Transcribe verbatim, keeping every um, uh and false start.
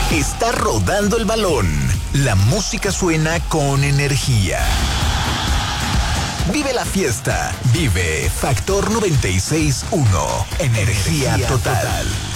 Está rodando el balón. La música suena con energía. Vive la fiesta. Vive Factor noventa y seis punto uno. Energía, energía total. total.